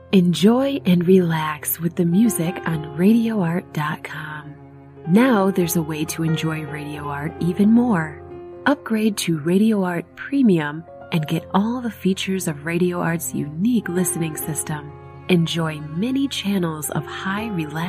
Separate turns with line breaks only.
Enjoy and relax with the music on RadioArt.com. Now there's a way to enjoy Radio Art even more. Upgrade to Radio Art Premium and get all the features of Radio Art's unique listening system. Enjoy many channels of high relaxation